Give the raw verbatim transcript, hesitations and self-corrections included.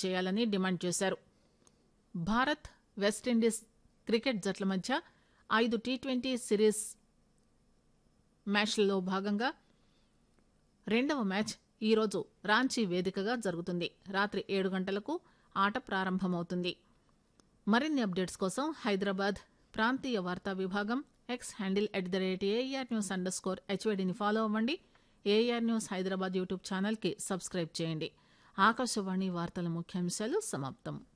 చేయాలని డిమాండ్ చేశారు. Bharat West Indies cricket జట్ల మధ్య ఐదు టీ ట్వంటీ సిరీస్ మ్యాచ్లలో భాగంగా రెండవ మ్యాచ్ ఈరోజు రాంచీ వేదికగా జరుగుతుంది. రాత్రి ఏడు గంటలకు ఆట ప్రారంభమవుతుంది. మరిన్ని అప్డేట్స్ కోసం హైదరాబాద్ ప్రాంతీయ వార్తా విభాగం X handle at the rate AR news under score హెచ్వైడిని follow అవ్వండి. ఏఆర్ న్యూస్ హైదరాబాద్ యూట్యూబ్ ఛానల్కి సబ్స్క్రైబ్ చేయండి. ఆకాశవాణి వార్తల ముఖ్యాంశాలు సమాప్తం.